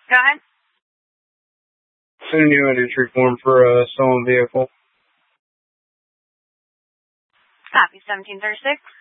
Go ahead. Sending you an entry form for a stolen vehicle. Copy, 1736.